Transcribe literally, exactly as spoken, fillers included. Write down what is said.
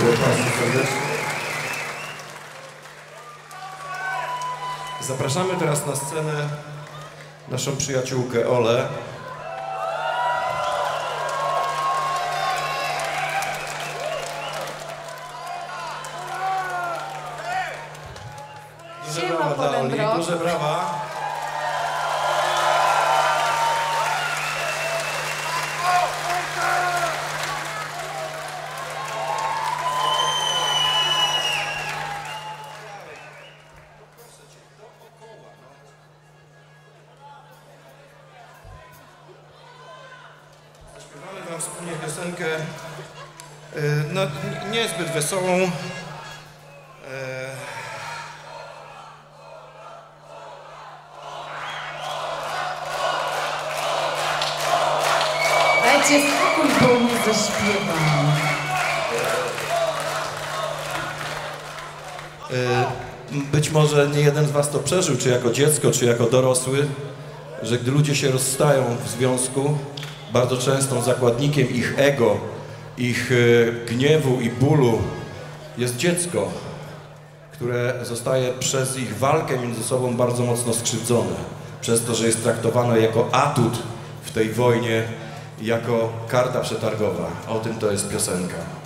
Dziękuję Państwu serdecznie. Zapraszamy teraz na scenę naszą przyjaciółkę Olę. Duże brawa dla Oli, duże brawa. Zaśpiewamy wam wspólnie piosenkę, no niezbyt wesołą. Dajcie spokój, bo nie zaśpiewam. Być może nie jeden z was to przeżył, czy jako dziecko, czy jako dorosły, że gdy ludzie się rozstają w związku, bardzo często zakładnikiem ich ego, ich gniewu i bólu jest dziecko, które zostaje przez ich walkę między sobą bardzo mocno skrzywdzone. Przez to, że jest traktowane jako atut w tej wojnie, jako karta przetargowa. O tym to jest piosenka.